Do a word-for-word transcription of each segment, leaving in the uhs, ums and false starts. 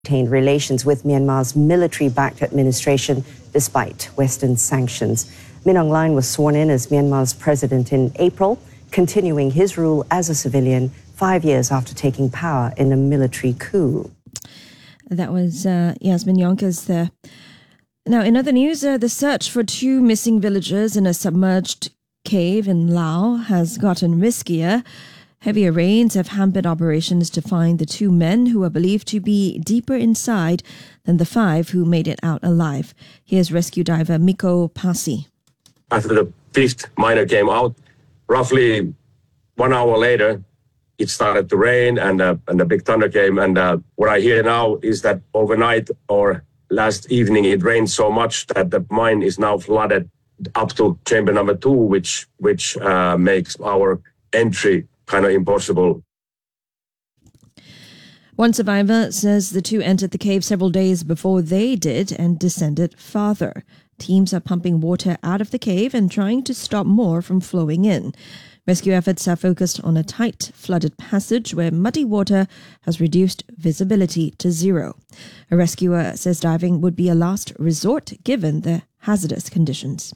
maintained relations with Myanmar's military-backed administration despite Western sanctions. Min Aung Hlaing was sworn in as Myanmar's president in April, continuing his rule as a civilian five years after taking power in a military coup. That was uh, Yasmin Yonkers there. Now, in other news, uh, the search for two missing villagers in a submerged cave in Laos has gotten riskier. Heavier rains have hampered operations to find the two men who are believed to be deeper inside than the five who made it out alive. Here's rescue diver Miko Pasi. After the fifth miner came out, roughly one hour later, it started to rain and, uh, and a big thunder came. And uh, what I hear now is that overnight or last evening, it rained so much that the mine is now flooded up to chamber number two, which, which uh, makes our entry kind of impossible. One survivor says the two entered the cave several days before they did and descended farther. Teams are pumping water out of the cave and trying to stop more from flowing in. Rescue efforts are focused on a tight, flooded passage where muddy water has reduced visibility to zero. A rescuer says diving would be a last resort given the hazardous conditions.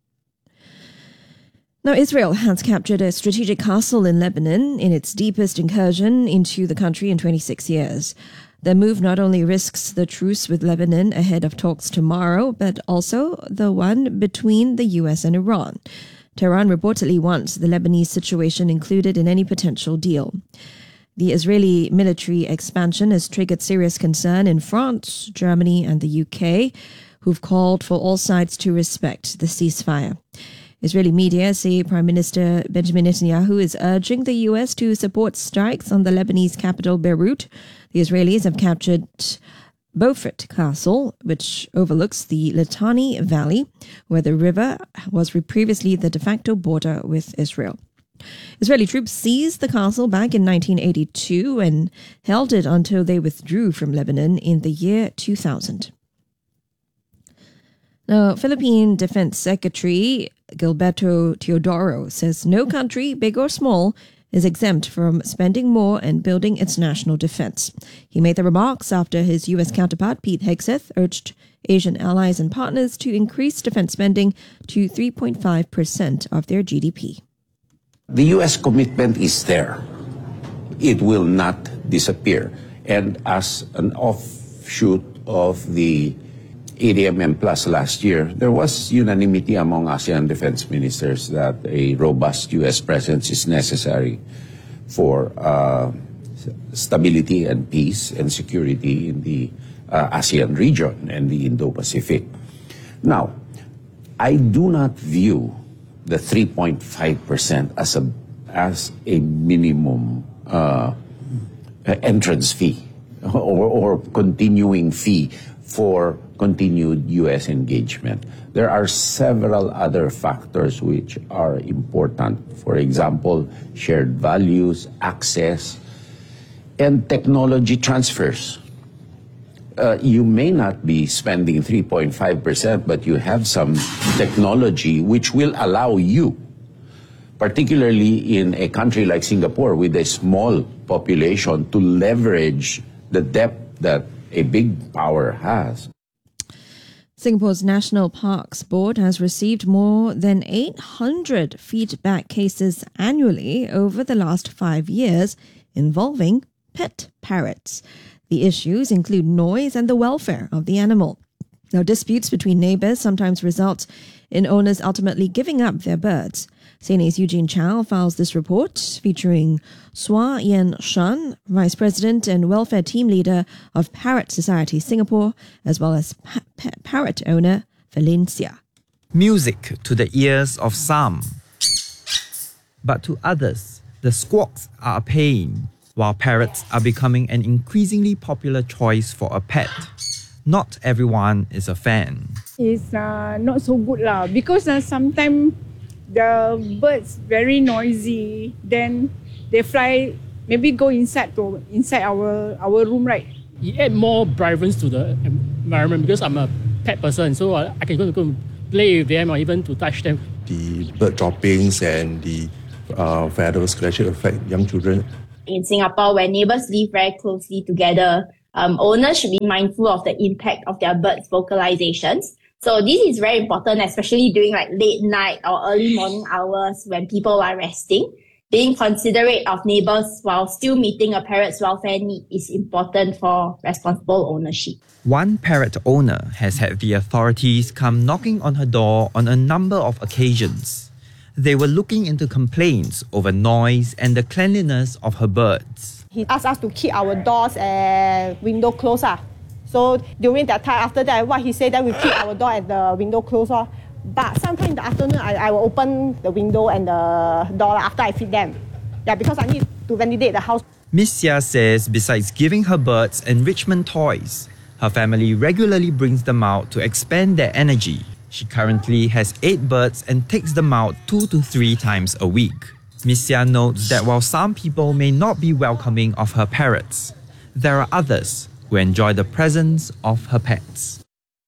Now, Israel has captured a strategic castle in Lebanon in its deepest incursion into the country in twenty-six years. The move not only risks the truce with Lebanon ahead of talks tomorrow, but also the one between the U S and Iran. Tehran reportedly wants the Lebanese situation included in any potential deal. The Israeli military expansion has triggered serious concern in France, Germany, and the U K, who've called for all sides to respect the ceasefire. Israeli media say Prime Minister Benjamin Netanyahu is urging the U S to support strikes on the Lebanese capital Beirut. The Israelis have captured Beaufort Castle, which overlooks the Litani Valley, where the river was previously the de facto border with Israel. Israeli troops seized the castle back in nineteen eighty-two and held it until they withdrew from Lebanon in the year two thousand. Now, Philippine Defense Secretary Gilberto Teodoro says no country, big or small, is exempt from spending more and building its national defense. He made the remarks after his U S counterpart, Pete Hegseth, urged Asian allies and partners to increase defense spending to three point five percent of their G D P. The U S commitment is there. It will not disappear. And as an offshoot of the A D M M Plus last year, there was unanimity among ASEAN defense ministers that a robust U S presence is necessary for uh, stability and peace and security in the uh, ASEAN region and the Indo-Pacific. Now, I do not view the three point five percent as a, as a minimum uh, entrance fee or, or continuing fee for continued U S engagement. There are several other factors which are important. For example, shared values, access, and technology transfers. Uh, you may not be spending three point five percent, but you have some technology which will allow you, particularly in a country like Singapore with a small population, to leverage the depth that a big power has. Singapore's National Parks Board has received more than eight hundred feedback cases annually over the last five years involving pet parrots. The issues include noise and the welfare of the animal. Now, disputes between neighbours sometimes result in owners ultimately giving up their birds. C N A's Eugene Chow files this report featuring Sua Yen Shan, Vice President and Welfare Team Leader of Parrot Society Singapore, as well as pa- pa- parrot owner Valencia. Music to the ears of some, but to others, the squawks are a pain, while parrots are becoming an increasingly popular choice for a pet. Not everyone is a fan. It's uh, not so good lah, because uh, sometimes the birds very noisy, then they fly, maybe go inside to inside our our room, right? It add more vibrance to the environment because I'm a pet person, so I can go to go and play with them or even to touch them. The bird droppings and the uh, feathers could actually affect young children. In Singapore, where neighbours live very closely together, Um, owners should be mindful of the impact of their birds' vocalizations. So this is very important, especially during like late night or early morning hours when people are resting. Being considerate of neighbors while still meeting a parrot's welfare need is important for responsible ownership. One parrot owner has had the authorities come knocking on her door on a number of occasions. They were looking into complaints over noise and the cleanliness of her birds. He asked us to keep our doors and window closed. Ah. So during that time, after that, what he said that we keep our door and the window closed. Oh. But sometime in the afternoon, I, I will open the window and the door after I feed them. Yeah, because I need to ventilate the house. Miss Xia says besides giving her birds enrichment toys, her family regularly brings them out to expend their energy. She currently has eight birds and takes them out two to three times a week. Miss Xia notes that while some people may not be welcoming of her parrots, there are others who enjoy the presence of her pets.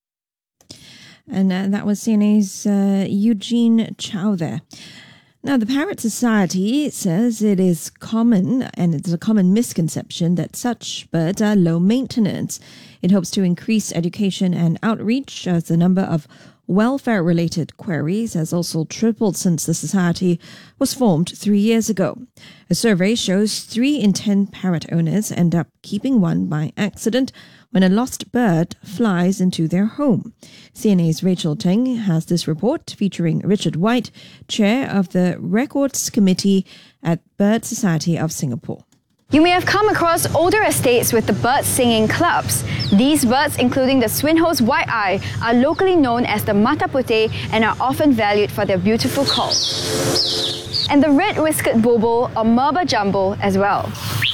And uh, that was C N A's uh, Eugene Chow there. Now, the Parrot Society says it is common, and it's a common misconception, that such birds are low maintenance. It hopes to increase education and outreach as the number of welfare-related queries has also tripled since the society was formed three years ago. A survey shows three in ten parrot owners end up keeping one by accident when a lost bird flies into their home. C N A's Rachel Teng has this report featuring Richard White, chair of the Records Committee at Bird Society of Singapore. You may have come across older estates with the bird singing clubs. These birds, including the Swinhoe's white-eye, are locally known as the Mata Putih and are often valued for their beautiful call. And the red-whiskered bulbul or Merba jumbo as well.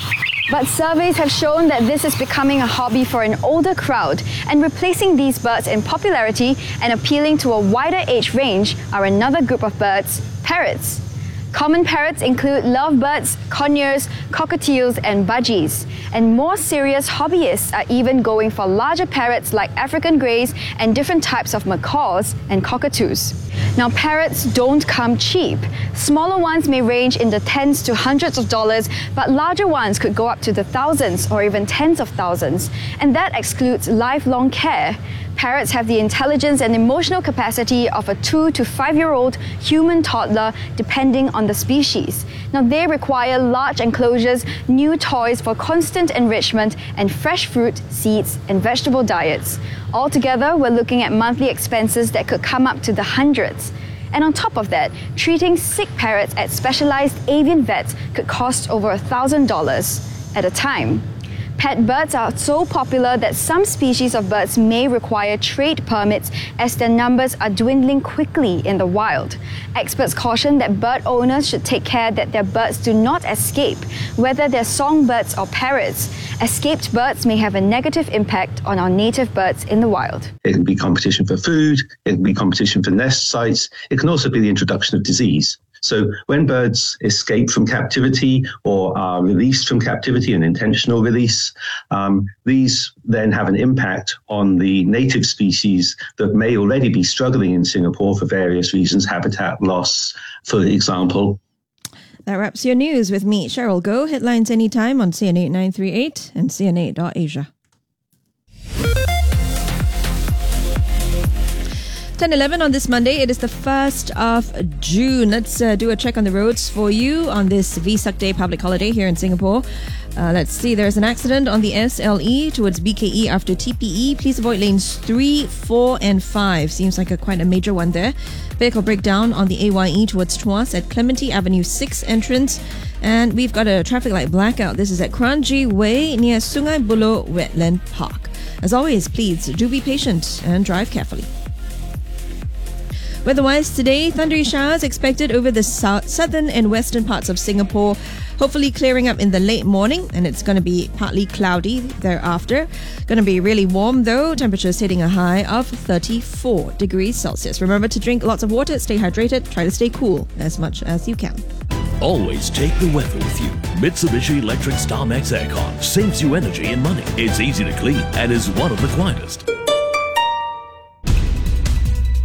But surveys have shown that this is becoming a hobby for an older crowd, and replacing these birds in popularity and appealing to a wider age range are another group of birds, parrots. Common parrots include lovebirds, conures, cockatiels and budgies. And more serious hobbyists are even going for larger parrots like African greys and different types of macaws and cockatoos. Now, parrots don't come cheap. Smaller ones may range in the tens to hundreds of dollars, but larger ones could go up to the thousands or even tens of thousands. And that excludes lifelong care. Parrots have the intelligence and emotional capacity of a two to five-year-old human toddler, depending on the species. Now, they require large enclosures, new toys for constant enrichment, and fresh fruit, seeds, and vegetable diets. Altogether, we're looking at monthly expenses that could come up to the hundreds. And on top of that, treating sick parrots at specialized avian vets could cost over one thousand dollars at a time. Pet birds are so popular that some species of birds may require trade permits as their numbers are dwindling quickly in the wild. Experts caution that bird owners should take care that their birds do not escape, whether they're songbirds or parrots. Escaped birds may have a negative impact on our native birds in the wild. It can be competition for food, it can be competition for nest sites, it can also be the introduction of disease. So when birds escape from captivity or are released from captivity, an intentional release, um, these then have an impact on the native species that may already be struggling in Singapore for various reasons, habitat loss, for example. That wraps your news with me, Cheryl Goh. Headlines anytime on C N A nine three eight and C N A dot asia. ten eleven on this Monday. It is the first of June. Let's uh, do a check on the roads for you on this Vesak Day public holiday here in Singapore. Uh, let's see, there's an accident on the S L E towards B K E after T P E. Please avoid lanes three, four and five. Seems like a quite a major one there. Vehicle breakdown on the A Y E towards Tuas at Clementi Avenue six entrance. And we've got a traffic light blackout. This is at Kranji Way near Sungai Buloh Wetland Park. As always, please do be patient and drive carefully. Weather-wise today, thundery showers expected over the south, southern and western parts of Singapore, hopefully clearing up in the late morning, and it's going to be partly cloudy thereafter. Going to be really warm though, temperatures hitting a high of thirty-four degrees Celsius. Remember to drink lots of water, stay hydrated, try to stay cool as much as you can. Always take the weather with you. Mitsubishi Electric StarMax Aircon saves you energy and money. It's easy to clean and is one of the quietest.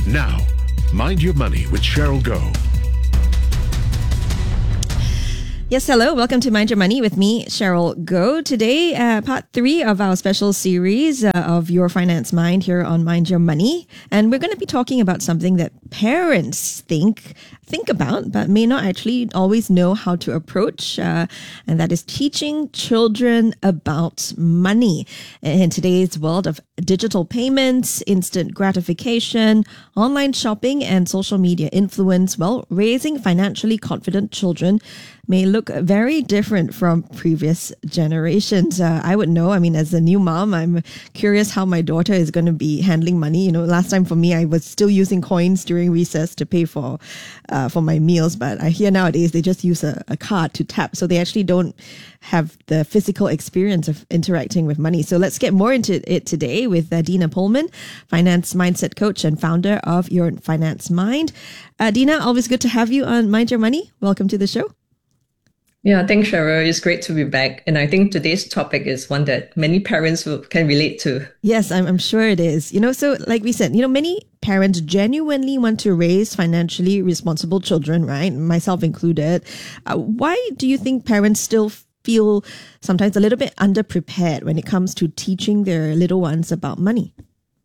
Now, Mind Your Money with Cheryl Goh. Yes, hello. Welcome to Mind Your Money with me, Cheryl Goh. Today, uh, part three of our special series uh, of Your Finance Mind here on Mind Your Money. And we're going to be talking about something that parents think think about, but may not actually always know how to approach. Uh, and that is teaching children about money. In today's world of digital payments, instant gratification, online shopping, and social media influence, well, raising financially confident children may look very different from previous generations. Uh, I would know. I mean, as a new mom, I'm curious how my daughter is going to be handling money. You know, last time for me, I was still using coins during recess to pay for uh, for my meals. But I hear nowadays they just use a, a card to tap. So they actually don't have the physical experience of interacting with money. So let's get more into it today with uh, Dina Pullman, finance mindset coach and founder of Your Finance Mind. Uh, Dina, always good to have you on Mind Your Money. Welcome to the show. Yeah, thanks, Cheryl. It's great to be back. And I think today's topic is one that many parents will, can relate to. Yes, I'm, I'm sure it is. You know, so like we said, you know, many parents genuinely want to raise financially responsible children, right? Myself included. Uh, why do you think parents still feel sometimes a little bit underprepared when it comes to teaching their little ones about money?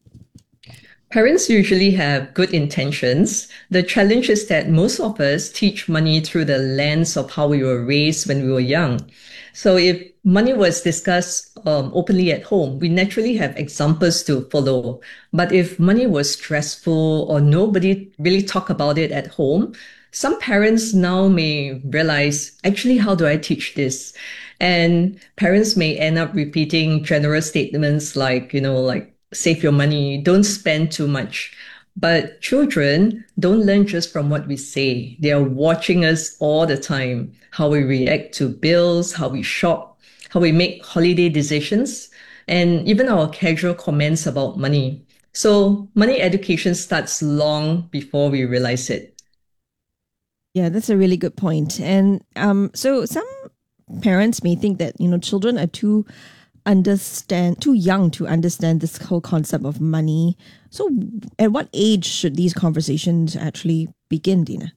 Parents usually have good intentions. The challenge is that most of us teach money through the lens of how we were raised when we were young. So if money was discussed um, openly at home, we naturally have examples to follow. But if money was stressful or nobody really talk about it at home, some parents now may realize, actually, how do I teach this? And parents may end up repeating general statements like, you know, like, save your money, don't spend too much. But children don't learn just from what we say. They are watching us all the time, how we react to bills, how we shop, how we make holiday decisions, and even our casual comments about money. So money education starts long before we realize it. Yeah, that's a really good point. And um, so some parents may think that, you know, children are too understand too young to understand this whole concept of money. So at what age should these conversations actually begin, Dina?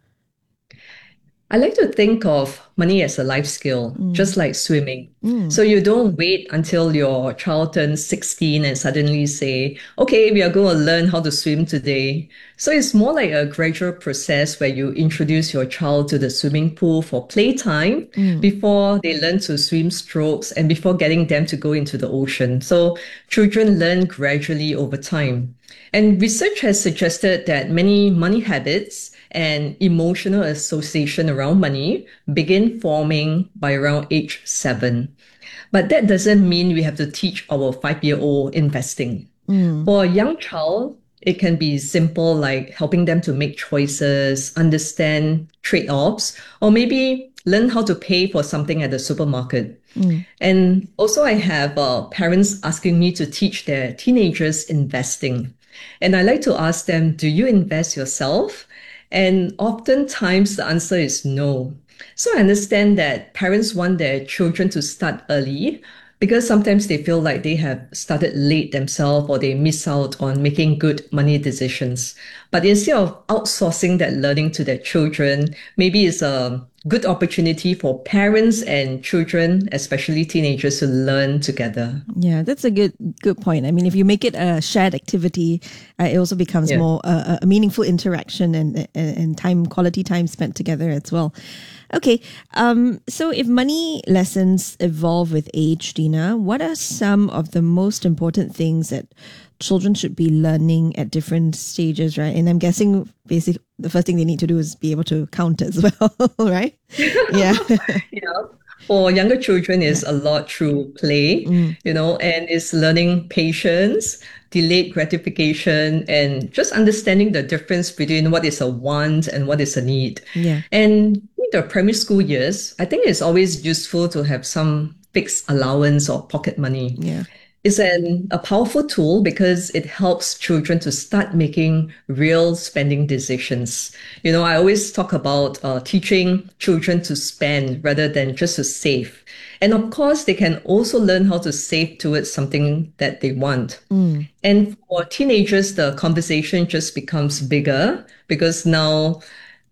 I like to think of money as a life skill, mm. just like swimming. Mm. So you don't wait until your child turns sixteen and suddenly say, okay, we are going to learn how to swim today. So it's more like a gradual process where you introduce your child to the swimming pool for playtime mm. before they learn to swim strokes and before getting them to go into the ocean. So children learn gradually over time. And research has suggested that many money habits and emotional association around money begin forming by around age seven. But that doesn't mean we have to teach our five-year-old investing. Mm. For a young child, it can be simple, like helping them to make choices, understand trade-offs, or maybe learn how to pay for something at the supermarket. Mm. And also I have uh, parents asking me to teach their teenagers investing. And I like to ask them, do you invest yourself? And oftentimes the answer is no. So I understand that parents want their children to start early because sometimes they feel like they have started late themselves or they miss out on making good money decisions. But instead of outsourcing that learning to their children, maybe it's a good opportunity for parents and children, especially teenagers, to learn together. Yeah, that's a good good point. I mean, if you make it a shared activity, uh, it also becomes yeah. more uh, a meaningful interaction and, and and time quality time spent together as well. Okay, um, so if money lessons evolve with age, Dina, what are some of the most important things that children should be learning at different stages, right? And I'm guessing basically the first thing they need to do is be able to count as well, right? Yeah. yeah. For younger children, is yeah. a lot through play, mm. you know, and it's learning patience, delayed gratification, and just understanding the difference between what is a want and what is a need. Yeah. And in the primary school years, I think it's always useful to have some fixed allowance or pocket money. Yeah. It's an, a powerful tool because it helps children to start making real spending decisions. You know, I always talk about uh, teaching children to spend rather than just to save. And of course, they can also learn how to save towards something that they want. Mm. And for teenagers, the conversation just becomes bigger because now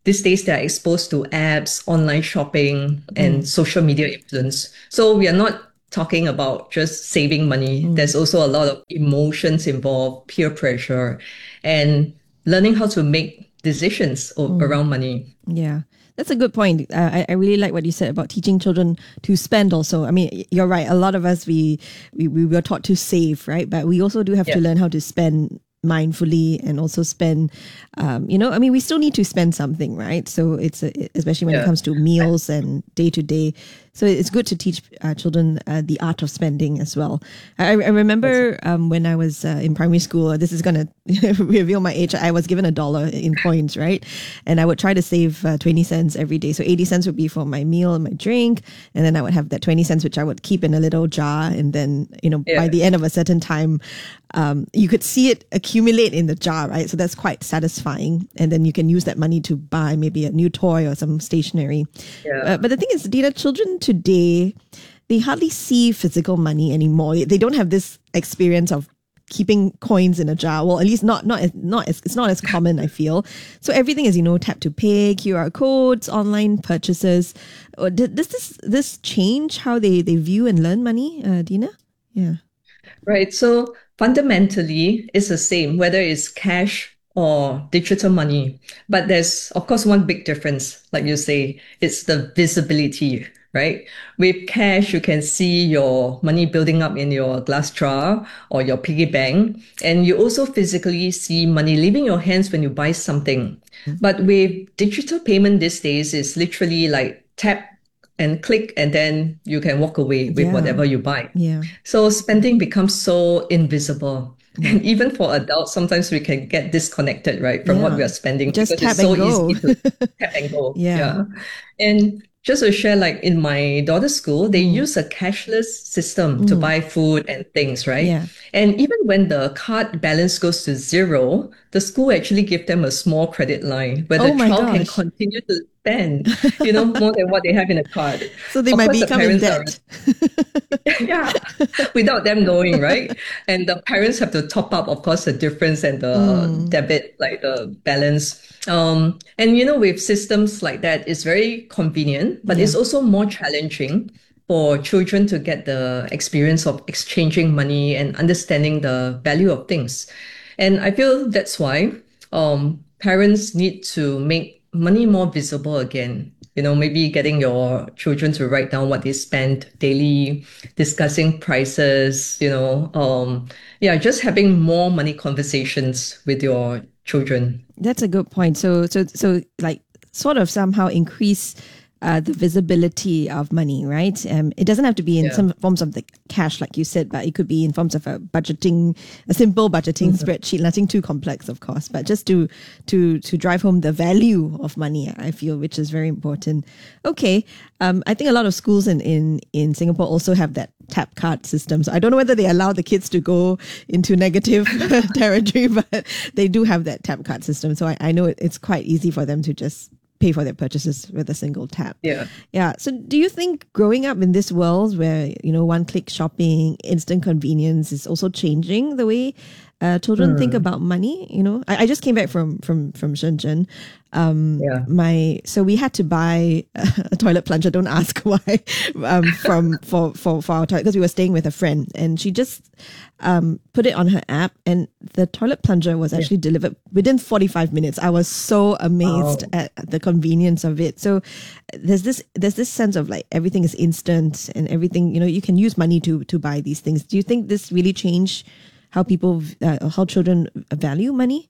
these days they're exposed to apps, online shopping, and Mm. social media influence. So we are not talking about just saving money. Mm. There's also a lot of emotions involved, peer pressure, and learning how to make decisions o- Mm. around money. Yeah, that's a good point. Uh, I, I really like what you said about teaching children to spend also. I mean, y- you're right. A lot of us, we, we, we were taught to save, right? But we also do have to Yeah. learn how to spend mindfully and also spend, um, you know, I mean, we still need to spend something, right? So it's, a, especially when it Yeah. comes to meals and day to day. So it's good to teach uh, children uh, the art of spending as well. I, I remember um, when I was uh, in primary school, uh, this is going to reveal my age. I was given a dollar in coins, right? And I would try to save uh, twenty cents every day. So eighty cents would be for my meal and my drink. And then I would have that twenty cents, which I would keep in a little jar. And then, you know, by Yeah. the end of a certain time, um, you could see it accumulate in the jar, right? So that's quite satisfying. And then you can use that money to buy maybe a new toy or some stationery. Yeah. Uh, but the thing is, Dina, children today, they hardly see physical money anymore. They don't have this experience of keeping coins in a jar. Well, at least not not as not as it's not as common, I feel. So everything is, you know, tap to pay, Q R codes, online purchases. Uh, Does this this change how they they view and learn money, uh, Dina? Yeah. Right. So fundamentally, it's the same, whether it's cash or digital money. But there's, of course, one big difference, like you say, it's the visibility, right? With cash, you can see your money building up in your glass jar or your piggy bank. And you also physically see money leaving your hands when you buy something. But with digital payment these days, it's literally like tap and click, and then you can walk away with Yeah. whatever you buy. Yeah. So spending becomes so invisible. And even for adults, sometimes we can get disconnected, right, from what Yeah. we are spending Just because tap it's so and go. easy to tap and go. Yeah. And just to share, like in my daughter's school, they Mm. use a cashless system to Mm. buy food and things, right? Yeah. And even when the card balance goes to zero, the school actually give them a small credit line where the Oh my child can gosh. continue to spend, you know, more than what they have in the card. So they Of might course, the become in parents are debt. yeah, without them knowing, right? And the parents have to top up, of course, the difference and the Mm. debit, like the balance. Um, and you know, with systems like that, it's very convenient, but it's Yeah. also more challenging for children to get the experience of exchanging money and understanding the value of things. And I feel that's why um, parents need to make money more visible again. You know, maybe getting your children to write down what they spend daily, discussing prices, you know, um, yeah, just having more money conversations with your children. That's a good point. So, so, so, like, sort of somehow increase uh, the visibility of money, right? Um, it doesn't have to be in Yeah. some forms of the cash, like you said, but it could be in forms of a budgeting, a simple budgeting Mhm. spreadsheet, nothing too complex, of course, but just to to to drive home the value of money, I feel, which is very important. Okay, um, I think a lot of schools in in in Singapore also have that tap card system. So I don't know whether they allow the kids to go into negative territory, but they do have that tap card system. So I, I know it, it's quite easy for them to just pay for their purchases with a single tap. Yeah. Yeah. So do you think growing up in this world where, you know, one click shopping, instant convenience is also changing the way uh, children Hmm. think about money? You know, I, I just came back from, from, from Shenzhen. Um, Yeah. my, so we had to buy a toilet plunger. Don't ask why, um, from, for, for, for our toilet, because we were staying with a friend and she just, um, put it on her app and the toilet plunger was actually delivered within forty-five minutes. I was so amazed Wow. at the convenience of it. So there's this there's this sense of like everything is instant and everything, you know, you can use money to to buy these things. Do you think this really changed how people uh, how children value money?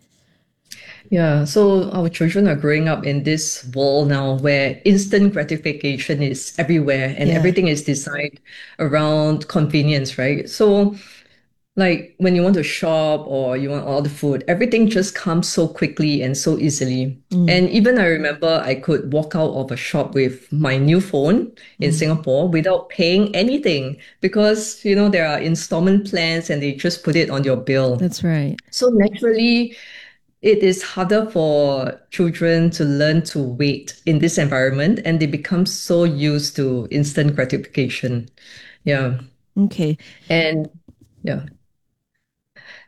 Yeah, so our children are growing up in this world now where instant gratification is everywhere and Yeah. everything is designed around convenience, right? So, like when you want to shop or you want to order food, everything just comes so quickly and so easily. Mm. And even I remember I could walk out of a shop with my new phone in Mm. Singapore without paying anything because, you know, there are installment plans and they just put it on your bill. That's right. So naturally, it is harder for children to learn to wait in this environment and they become so used to instant gratification. Yeah. Okay. And yeah.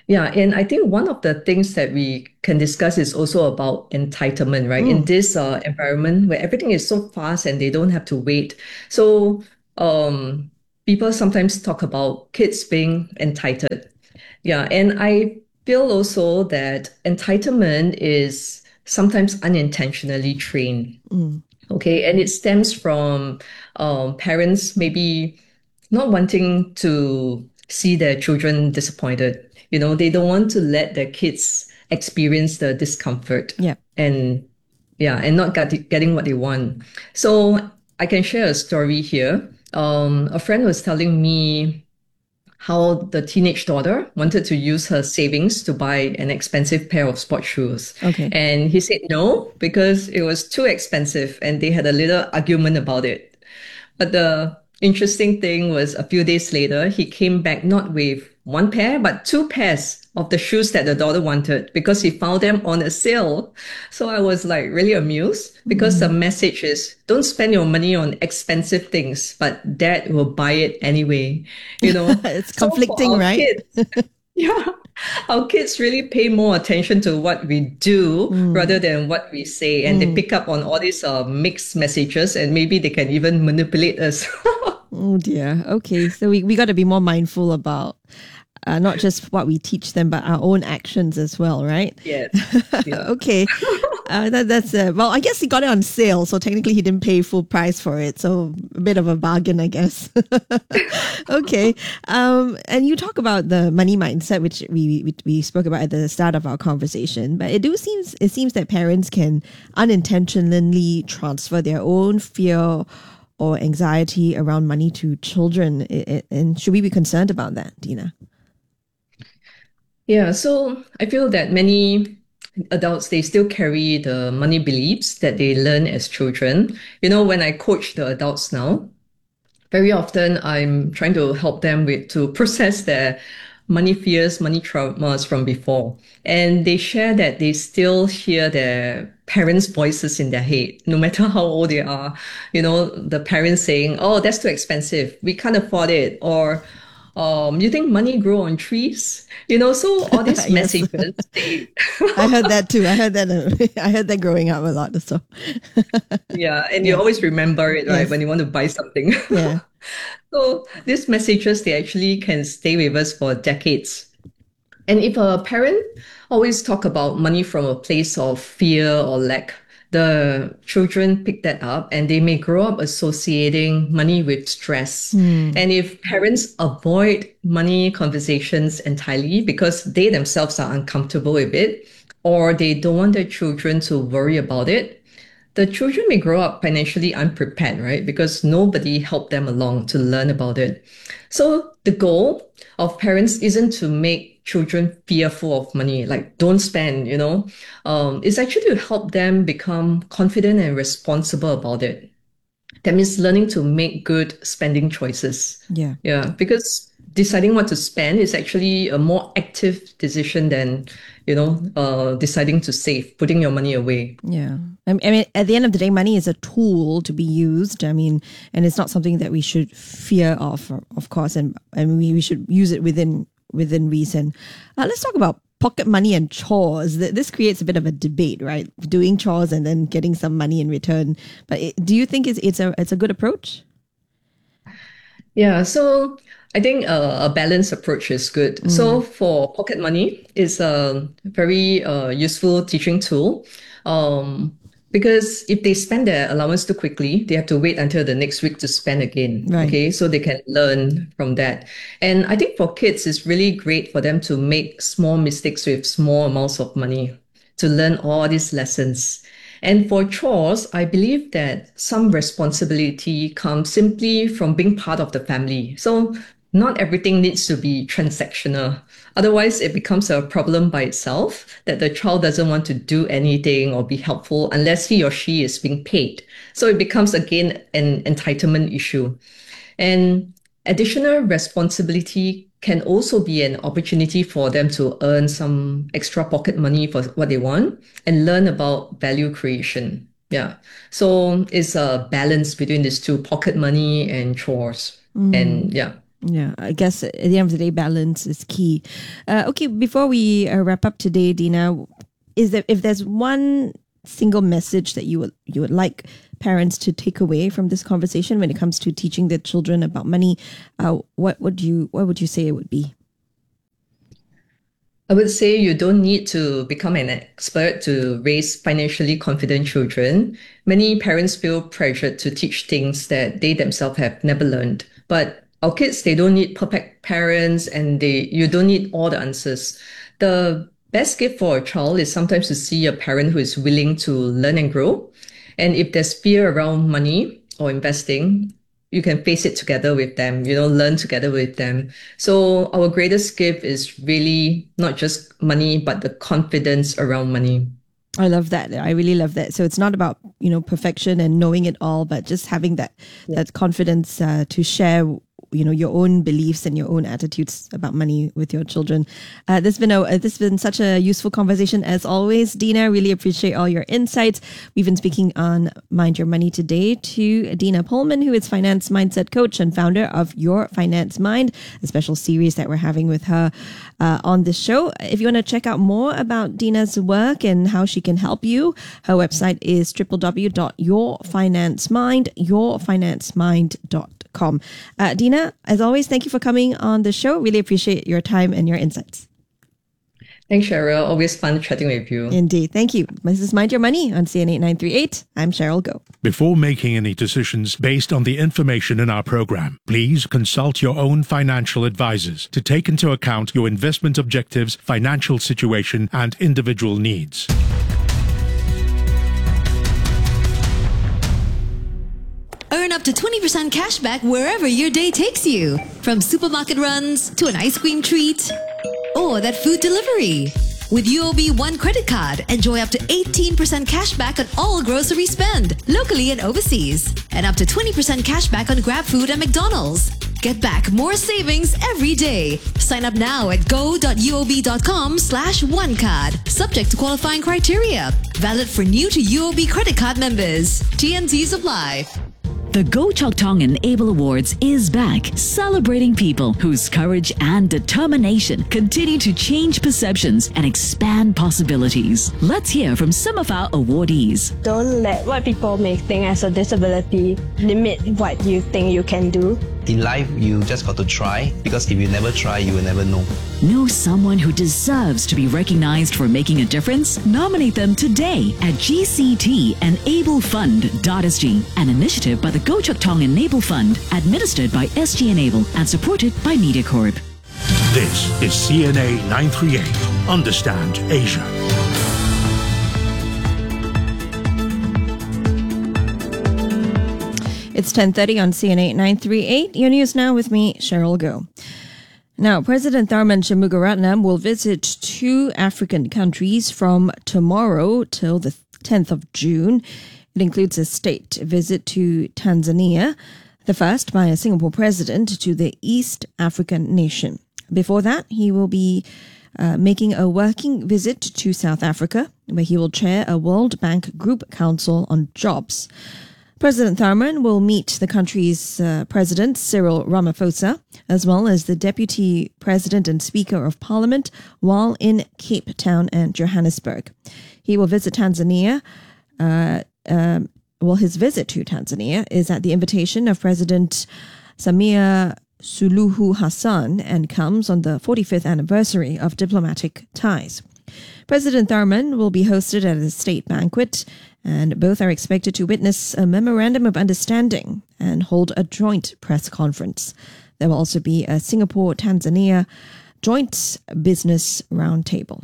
Yeah, and I think one of the things that we can discuss is also about entitlement, right? In Mm. this uh, environment where everything is so fast and they don't have to wait. So um, people sometimes talk about kids being entitled. Yeah, and I feel also that entitlement is sometimes unintentionally trained. Mm. Okay, and it stems from um, parents maybe not wanting to see their children disappointed. You know, they don't want to let their kids experience the discomfort Yeah. and yeah, and not get, getting what they want. So I can share a story here. Um, a friend was telling me how the teenage daughter wanted to use her savings to buy an expensive pair of sports shoes. Okay. And he said no, because it was too expensive and they had a little argument about it. But the interesting thing was a few days later, he came back not with one pair, but two pairs of the shoes that the daughter wanted because he found them on a sale. So I was like really amused because Mm. the message is don't spend your money on expensive things, but dad will buy it anyway. You know, It's So for conflicting, our right? kids, yeah, our kids really pay more attention to what we do rather than what we say, and they Mm. pick up on all these uh, mixed messages, and maybe they can even manipulate us. Oh dear. Okay, so we, we got to be more mindful about uh, not just what we teach them, but our own actions as well, right? Yes. Yeah. Okay. Uh, that, that's uh, well, I guess he got it on sale, so technically he didn't pay full price for it. So a bit of a bargain, I guess. Okay. Um, and you talk about the money mindset, which we, we we spoke about at the start of our conversation. But it do seems it seems that parents can unintentionally transfer their own fear or anxiety around money to children. I- I- And should we be concerned about that, Dina? Yeah, so I feel that many adults, they still carry the money beliefs that they learn as children. You know, when I coach the adults now, very often I'm trying to help them with to process their money fears, money traumas from before. And they share that they still hear their parents' voices in their head, no matter how old they are. You know, the parents saying, oh, that's too expensive. We can't afford it. Or, um, you think money grow on trees? You know, so all these Yes. messages, they, I heard that too. I heard that. Uh, I heard that growing up a lot. So yeah, and you always remember it, right, Yes. when you want to buy something. yeah. So these messages, they actually can stay with us for decades. And if a parent always talk about money from a place of fear or lack, the children pick that up and they may grow up associating money with stress. Hmm. And if parents avoid money conversations entirely because they themselves are uncomfortable with it, or they don't want their children to worry about it, the children may grow up financially unprepared, right? Because nobody helped them along to learn about it. So the goal of parents isn't to make children fearful of money, like don't spend, you know. Um, it's actually to help them become confident and responsible about it. That means learning to make good spending choices. Yeah. Yeah, because deciding what to spend is actually a more active decision than, you know, uh, deciding to save, putting your money away. Yeah. I I mean, at the end of the day, money is a tool to be used. I mean, and it's not something that we should fear of, of course, and, and we, we should use it within within reason. Uh, let's talk about pocket money and chores. Th- This creates a bit of a debate, right? Doing chores and then getting some money in return. But it, do you think it's it's a it's a good approach? Yeah, so I think uh, a balanced approach is good. So for pocket money, it's a very uh, useful teaching tool. Um, because if they spend their allowance too quickly, they have to wait until the next week to spend again. Right. Okay, so they can learn from that. And I think for kids, it's really great for them to make small mistakes with small amounts of money to learn all these lessons. And for chores, I believe that some responsibility comes simply from being part of the family. So not everything needs to be transactional. Otherwise, it becomes a problem by itself that the child doesn't want to do anything or be helpful unless he or she is being paid. So it becomes, again, an entitlement issue. And additional responsibility can also be an opportunity for them to earn some extra pocket money for what they want and learn about value creation. Yeah. So it's a balance between these two, pocket money and chores. And yeah. Yeah, I guess at the end of the day, balance is key. Uh, okay, before we uh, wrap up today, Dina, is there if there's one single message that you would you would like parents to take away from this conversation when it comes to teaching their children about money, uh, what would you what would you say it would be? I would say you don't need to become an expert to raise financially confident children. Many parents feel pressured to teach things that they themselves have never learned. But our kids, they don't need perfect parents, and they you don't need all the answers. The best gift for a child is sometimes to see a parent who is willing to learn and grow. And if there's fear around money or investing, you can face it together with them, you know, learn together with them. So our greatest gift is really not just money, but the confidence around money. I love that. I really love that. So it's not about, you know, perfection and knowing it all, but just having that, yeah. that confidence uh, to share, you know, your own beliefs and your own attitudes about money with your children. Uh, this has been a, uh, this has been such a useful conversation as always, Dina. Really appreciate all your insights. We've been speaking on Mind Your Money today to Dina Pullman, who is finance mindset coach and founder of Your Finance Mind, a special series that we're having with her uh, on this show. If you want to check out more about Dina's work and how she can help you, her website is w w w dot your finance mind your finance mind dot com. Uh, Dina, as always, thank you for coming on the show. Really appreciate your time and your insights. Thanks, Cheryl. Always fun chatting with you. Indeed. Thank you. This is Mind Your Money on C N eight nine three eight. I'm Cheryl Goh. Before making any decisions based on the information in our program, please consult your own financial advisors to take into account your investment objectives, financial situation, and individual needs. Earn up to twenty percent cash back wherever your day takes you. From supermarket runs to an ice cream treat or that food delivery. With U O B One credit card, enjoy up to eighteen percent cash back on all grocery spend, locally and overseas. And up to twenty percent cash back on GrabFood and McDonald's. Get back more savings every day. Sign up now at go.uob.com slash one card. Subject to qualifying criteria. Valid for new to U O B credit card members. T N Cs apply. The Goh Chok Tong Enable Awards is back, celebrating people whose courage and determination continue to change perceptions and expand possibilities. Let's hear from some of our awardees. Don't let what people may think as a disability limit what you think you can do. In life, you just got to try, because if you never try, you will never know. Know someone who deserves to be recognized for making a difference? Nominate them today at G C T Enable Fund dot S G, an initiative by the Goh Chok Tong Enable Fund, administered by S G Enable and supported by MediaCorp. This is C N A nine three eight. Understand Asia. It's ten thirty on C N eight nine three eight. Your news now with me, Cheryl Goh. Now, President Tharman Shanmugaratnam will visit two African countries from tomorrow till the tenth of June. It includes a state visit to Tanzania, the first by a Singapore president to the East African nation. Before that, he will be uh, making a working visit to South Africa, where he will chair a World Bank Group Council on Jobs. President Tharman will meet the country's uh, president, Cyril Ramaphosa, as well as the deputy president and speaker of parliament while in Cape Town and Johannesburg. He will visit Tanzania. Uh, um, well, his visit to Tanzania is at the invitation of President Samia Suluhu Hassan and comes on the forty-fifth anniversary of diplomatic ties. President Tharman will be hosted at a state banquet, and both are expected to witness a memorandum of understanding and hold a joint press conference. There will also be a Singapore-Tanzania joint business roundtable.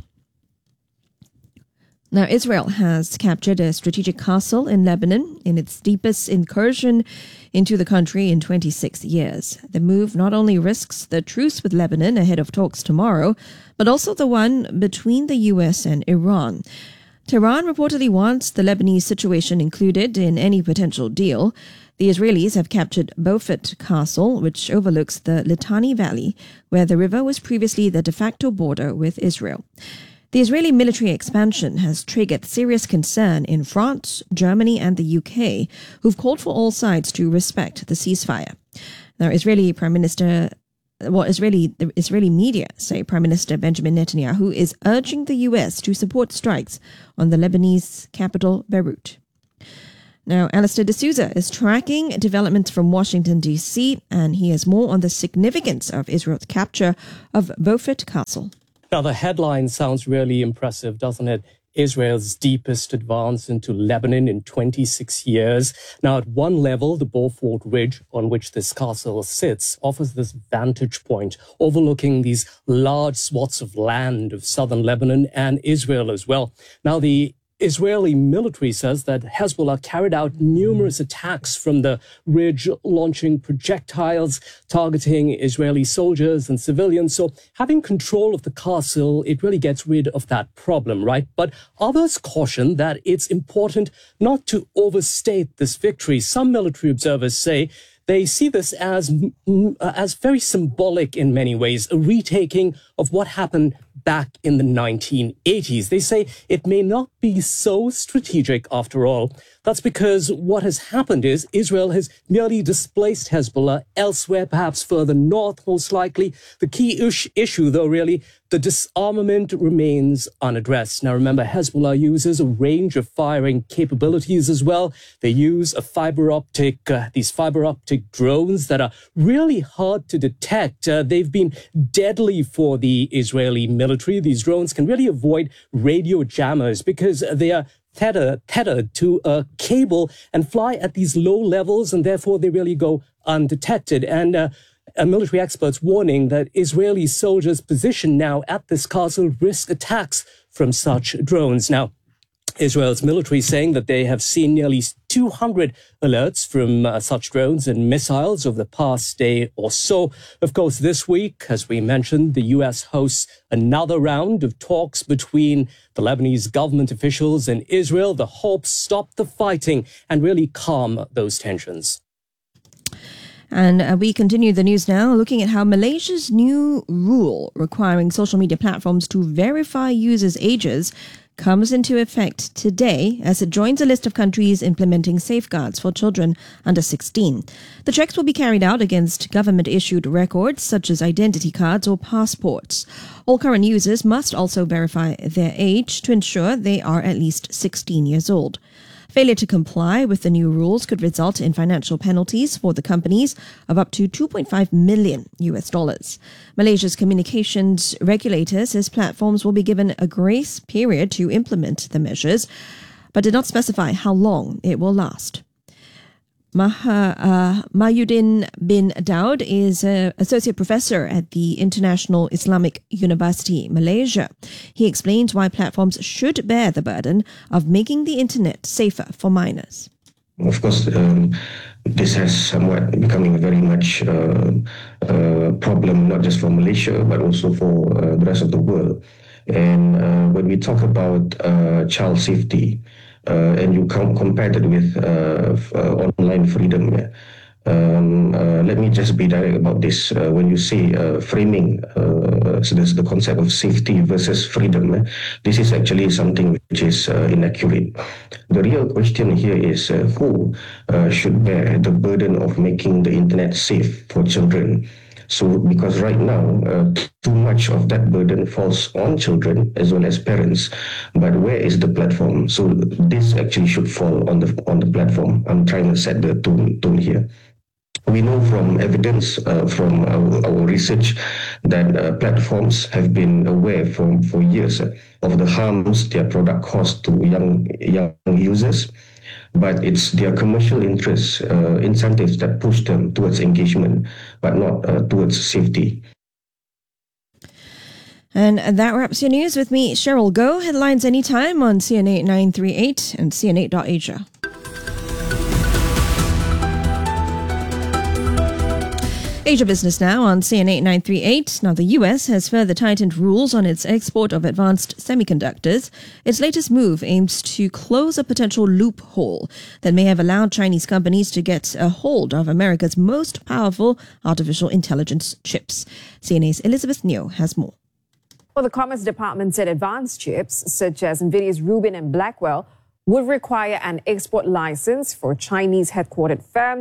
Now, Israel has captured a strategic castle in Lebanon in its deepest incursion into the country in twenty-six years. The move not only risks the truce with Lebanon ahead of talks tomorrow, but also the one between the U S and Iran. Tehran reportedly wants the Lebanese situation included in any potential deal. The Israelis have captured Beaufort Castle, which overlooks the Litani Valley, where the river was previously the de facto border with Israel. The Israeli military expansion has triggered serious concern in France, Germany, and the U K, who've called for all sides to respect the ceasefire. Now, Israeli Prime Minister well, Israeli, the Israeli media say Prime Minister Benjamin Netanyahu is urging the U S to support strikes on the Lebanese capital, Beirut. Now, Alistair D'Souza is tracking developments from Washington, D C, and he has more on the significance of Israel's capture of Beaufort Castle. Now, the headline sounds really impressive, doesn't it? Israel's deepest advance into Lebanon in twenty-six years. Now, at one level, the Beaufort Ridge on which this castle sits offers this vantage point overlooking these large swaths of land of southern Lebanon and Israel as well. Now, the Israeli military says that Hezbollah carried out numerous attacks from the ridge, launching projectiles targeting Israeli soldiers and civilians. So having control of the castle, it really gets rid of that problem, right? But others caution that it's important not to overstate this victory. Some military observers say they see this as, as very symbolic in many ways, a retaking of what happened back in the nineteen eighties. They say it may not be so strategic after all. That's because what has happened is Israel has merely displaced Hezbollah elsewhere, perhaps further north, most likely. The key ish- issue, though, really, the disarmament remains unaddressed. Now, remember, Hezbollah uses a range of firing capabilities as well. They use a fiber optic, uh, these fiber optic drones that are really hard to detect. Uh, they've been deadly for the Israeli military. These drones can really avoid radio jammers because they are Tethered, tethered to a cable and fly at these low levels, and therefore they really go undetected. And uh, a military expert's warning that Israeli soldiers positioned now at this castle risk attacks from such drones. Now, Israel's military saying that they have seen nearly two hundred alerts from uh, such drones and missiles over the past day or so. Of course, this week, as we mentioned, the U S hosts another round of talks between the Lebanese government officials and Israel. The hope stop the fighting and really calm those tensions. And uh, we continue the news now, looking at how Malaysia's new rule requiring social media platforms to verify users' ages comes into effect today as it joins a list of countries implementing safeguards for children under sixteen. The checks will be carried out against government-issued records such as identity cards or passports. All current users must also verify their age to ensure they are at least sixteen years old. Failure to comply with the new rules could result in financial penalties for the companies of up to two point five million U S dollars. Malaysia's communications regulator says platforms will be given a grace period to implement the measures, but did not specify how long it will last. Maha, uh, Mayuddin bin Daud is an associate professor at the International Islamic University, Malaysia. He explains why platforms should bear the burden of making the internet safer for minors. Of course, um, this has somewhat becoming very much uh, a problem, not just for Malaysia, but also for uh, the rest of the world. And uh, when we talk about uh, child safety, Uh, and you com- compared it with uh, f- uh, online freedom. Yeah. Um, uh, let me just be direct about this. Uh, when you say uh, framing, uh, so there's the concept of safety versus freedom, eh, this is actually something which is uh, inaccurate. The real question here is uh, who uh, should bear the burden of making the internet safe for children? So, because right now, uh, too much of that burden falls on children as well as parents. But where is the platform? So, this actually should fall on the on the platform. I'm trying to set the tone, tone here. We know from evidence uh, from our, our research that uh, platforms have been aware for, for years uh, of the harms their product cause to young young users. But it's their commercial interests, uh, incentives that push them towards engagement, but not uh, towards safety. And that wraps your news with me, Cheryl Goh. Headlines anytime on C N eight nine three eight and C N eight dot asia. Asia Business now on C N eight nine three eight. Now, the U S has further tightened rules on its export of advanced semiconductors. Its latest move aims to close a potential loophole that may have allowed Chinese companies to get a hold of America's most powerful artificial intelligence chips. C N A's Elizabeth Neo has more. Well, the Commerce Department said advanced chips, such as NVIDIA's Rubin and Blackwell, would require an export license for Chinese-headquartered firms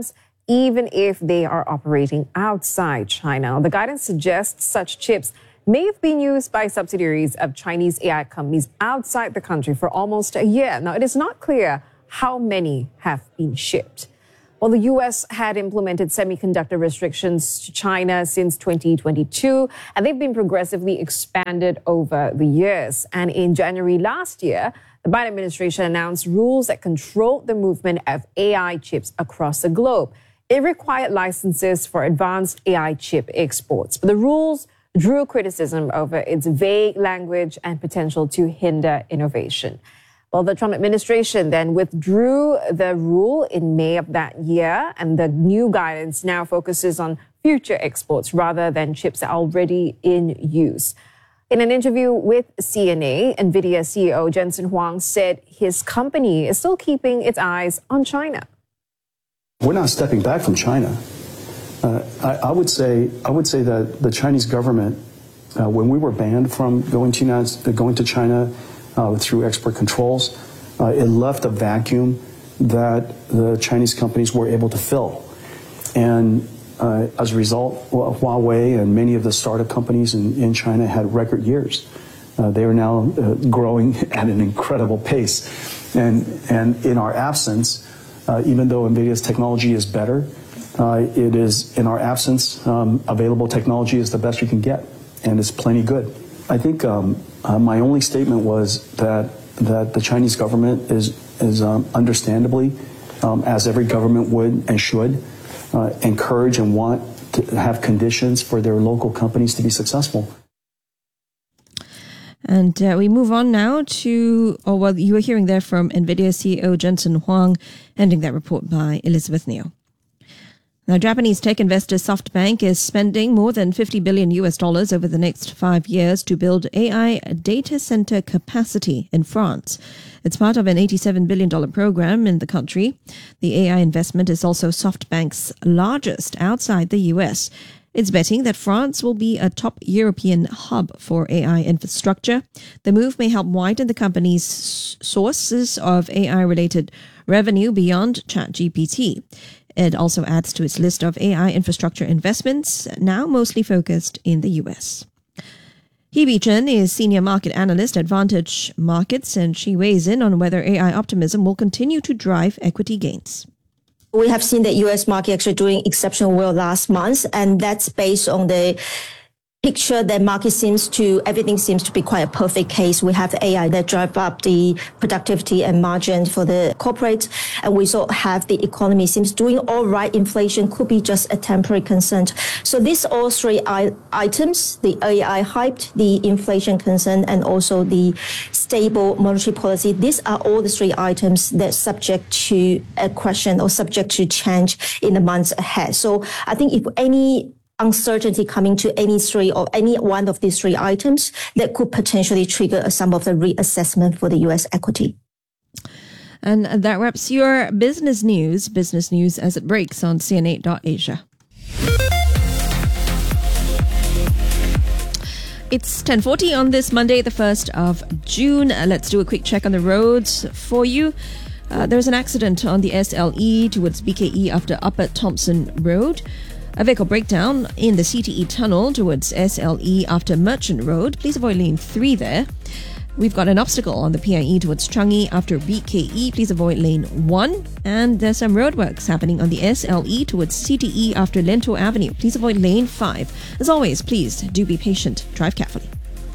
even if they are operating outside China. The guidance suggests such chips may have been used by subsidiaries of Chinese A I companies outside the country for almost a year. Now, it is not clear how many have been shipped. Well, the U S had implemented semiconductor restrictions to China since twenty twenty-two, and they've been progressively expanded over the years. And in January last year, the Biden administration announced rules that controlled the movement of A I chips across the globe. It required licenses for advanced A I chip exports. But the rules drew criticism over its vague language and potential to hinder innovation. Well, the Trump administration then withdrew the rule in May of that year, and the new guidance now focuses on future exports rather than chips that are already in use. In an interview with C N A, NVIDIA C E O Jensen Huang said his company is still keeping its eyes on China. We're not stepping back from China. Uh, I, I would say I would say that the Chinese government, uh, when we were banned from going to United, going to China uh, through export controls, uh, it left a vacuum that the Chinese companies were able to fill, and uh, as a result, Huawei and many of the startup companies in, in China had record years. Uh, they are now uh, growing at an incredible pace, and and in our absence, uh, even though NVIDIA's technology is better, uh, it is in our absence um, available technology is the best you can get, and it's plenty good. I think um, uh, my only statement was that that the Chinese government is is um, understandably, um, as every government would and should, uh, encourage and want to have conditions for their local companies to be successful. And uh, we move on now to, oh, well, you were hearing there from NVIDIA C E O Jensen Huang, ending that report by Elizabeth Neo. Now, Japanese tech investor SoftBank is spending more than fifty billion U S dollars over the next five years to build A I data center capacity in France. It's part of an eighty-seven billion dollars program in the country. The A I investment is also SoftBank's largest outside the U S. It's betting that France will be a top European hub for A I infrastructure. The move may help widen the company's sources of A I-related revenue beyond ChatGPT. It also adds to its list of A I infrastructure investments, now mostly focused in the U S. Hebe Chen is Senior Market Analyst at Vantage Markets, and she weighs in on whether A I optimism will continue to drive equity gains. We have seen the U S market actually doing exceptionally well last month, and that's based on the picture that market seems to, everything seems to be quite a perfect case. We have A I that drive up the productivity and margin for the corporate, and we also have the economy seems doing all right. Inflation could be just a temporary concern. So these all three I- items, the A I hyped, the inflation concern, and also the stable monetary policy, these are all the three items that subject to a question or subject to change in the months ahead. So I think if any uncertainty coming to any three or any one of these three items, that could potentially trigger some of the reassessment for the U S equity. And that wraps your business news, business news as it breaks on C N eight dot Asia. It's ten forty on this Monday, the first of June. Uh, let's do a quick check on the roads for you. Uh, there's an accident on the S L E towards B K E after Upper Thompson Road. A vehicle breakdown in the C T E tunnel towards S L E after Merchant Road. Please avoid lane three there. We've got an obstacle on the P I E towards Changi after B K E. Please avoid lane one. And there's some roadworks happening on the S L E towards C T E after Lento Avenue. Please avoid lane five. As always, please do be patient. Drive carefully.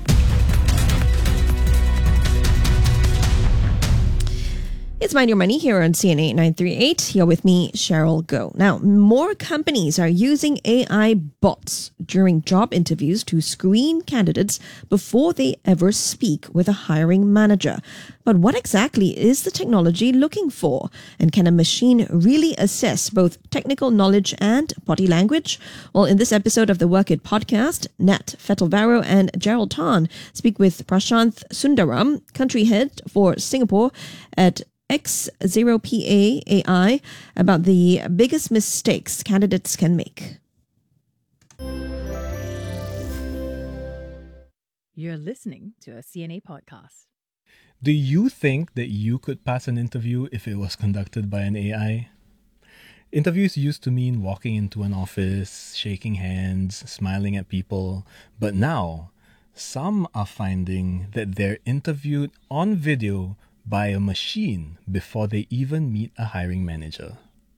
It's Mind Your Money here on C N eight nine three eight. You're with me, Cheryl Goh. Now, more companies are using A I bots during job interviews to screen candidates before they ever speak with a hiring manager. But what exactly is the technology looking for? And can a machine really assess both technical knowledge and body language? Well, in this episode of the Work It podcast, Nat Fetelvaro and Gerald Tan speak with Prashanth Sundaram, country head for Singapore at X zero P A A I, about the biggest mistakes candidates can make. You're listening to a C N A podcast. Do you think that you could pass an interview if it was conducted by an A I? Interviews used to mean walking into an office, shaking hands, smiling at people, but now some are finding that they're interviewed on video by a machine before they even meet a hiring manager.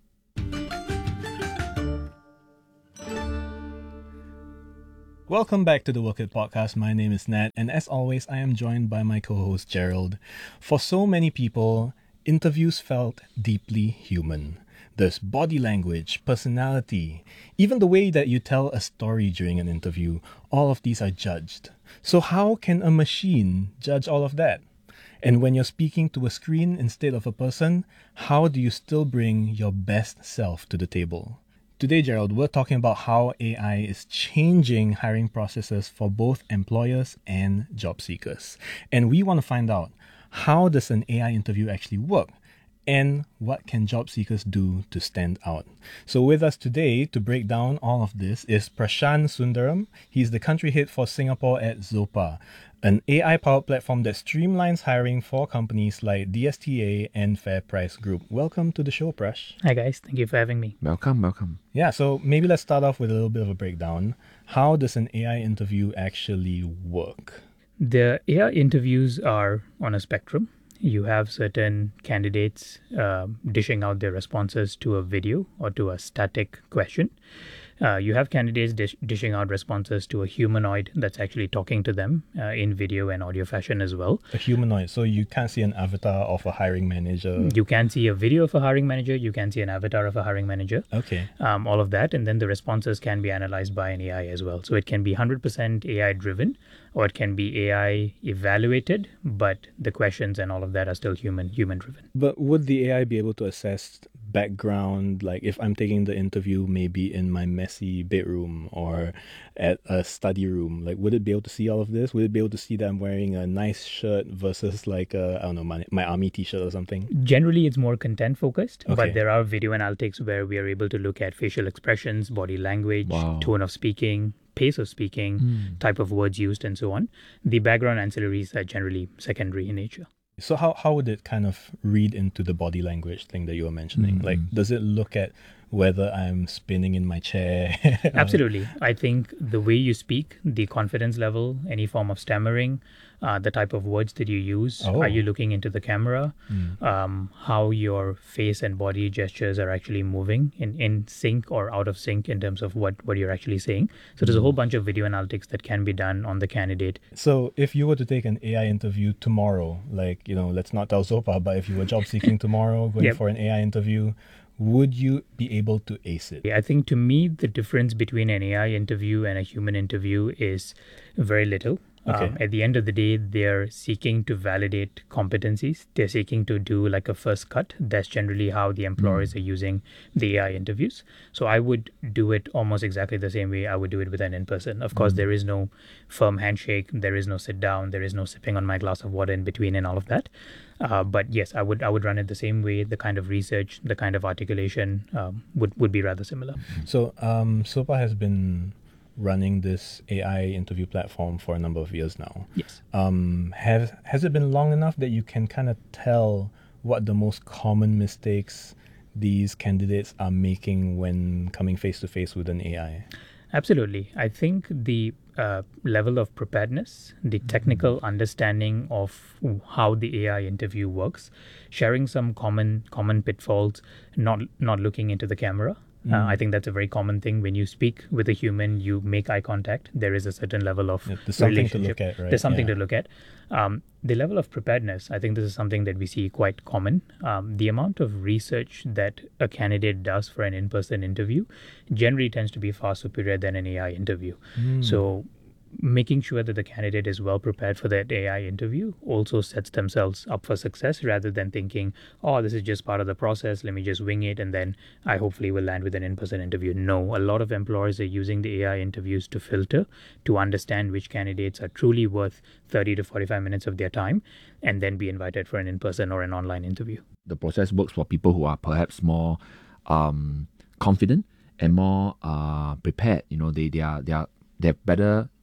Welcome back to the Work It podcast. My name is Nat, and as always, I am joined by my co-host Gerald. For so many people, interviews felt deeply human. There's body language, personality, even the way that you tell a story during an interview. All of these are judged. So how can a machine judge all of that? And when you're speaking to a screen instead of a person, how do you still bring your best self to the table? Today, Gerald, we're talking about how A I is changing hiring processes for both employers and job seekers. And we want to find out, how does an A I interview actually work? And what can job seekers do to stand out? So with us today to break down all of this is Prashant Sundaram. He's the country head for Singapore at Zopa, an A I-powered platform that streamlines hiring for companies like D S T A and Fair Price Group. Welcome to the show, Prash. Hi guys, thank you for having me. Welcome, welcome. Yeah, so maybe let's start off with a little bit of a breakdown. How does an A I interview actually work? The A I interviews are on a spectrum. You have certain candidates uh, dishing out their responses to a video or to a static question. Uh, you have candidates dish- dishing out responses to a humanoid that's actually talking to them uh, in video and audio fashion as well. A humanoid, so you can't see an avatar of a hiring manager. You can see a video of a hiring manager. You can see an avatar of a hiring manager. Okay. Um, all of that. And then the responses can be analyzed by an A I as well. So it can be one hundred percent A I driven, or it can be A I evaluated, but the questions and all of that are still human, human driven. But would the A I be able to assess background, like if I'm taking the interview maybe in my messy bedroom or at a study room, like would it be able to see all of this? Would it be able to see that I'm wearing a nice shirt versus like a, I don't know, my, my army t-shirt or something? Generally, it's more content focused, Okay. but there are video analytics where we are able to look at facial expressions, body language, Wow. tone of speaking, pace of speaking, Mm. type of words used, and so on. The background ancillaries are generally secondary in nature. So how, how would it kind of read into the body language thing that you were mentioning? Mm. Like, does it look at whether I'm spinning in my chair? Absolutely. I think the way you speak, the confidence level, any form of stammering, uh, the type of words that you use, Oh. are you looking into the camera, Mm. um, how your face and body gestures are actually moving in, in sync or out of sync in terms of what, what you're actually saying. So there's a whole bunch of video analytics that can be done on the candidate. So if you were to take an A I interview tomorrow, like, you know, let's not tell Zopa, but if you were job seeking tomorrow, going Yep. for an A I interview, would you be able to ace it? I think to me, the difference between an A I interview and a human interview is very little. Okay. Um, at the end of the day, they're seeking to validate competencies. They're seeking to do like a first cut. That's generally how the employers are using the A I interviews. So I would do it almost exactly the same way I would do it with an in-person. Of course, Mm. there is no firm handshake. There is no sit down. There is no sipping on my glass of water in between and all of that. Uh, but yes, I would I would run it the same way. The kind of research, the kind of articulation um, would, would be rather similar. So um, Sopa has been running this A I interview platform for a number of years now. Yes. Um, has has it been long enough that you can kind of tell what the most common mistakes these candidates are making when coming face to face with an A I? Absolutely. I think the uh, level of preparedness, the technical understanding of how the A I interview works, sharing some common common pitfalls, not not looking into the camera. Uh, Mm. I think that's a very common thing. When you speak with a human, you make eye contact. There is a certain level of Yeah, there's something to relationship. look at, right? There's something Yeah. to look at. Um, the level of preparedness, I think this is something that we see quite common. Um, the amount of research that a candidate does for an in-person interview generally tends to be far superior than an A I interview. Mm. So making sure that the candidate is well prepared for that A I interview also sets themselves up for success, rather than thinking, oh, this is just part of the process, let me just wing it and then I hopefully will land with an in-person interview. No, a lot of employers are using the A I interviews to filter, to understand which candidates are truly worth thirty to forty-five minutes of their time, and then be invited for an in-person or an online interview. The process works for people who are perhaps more um, confident and more uh, prepared. You know, they, they are they are they're better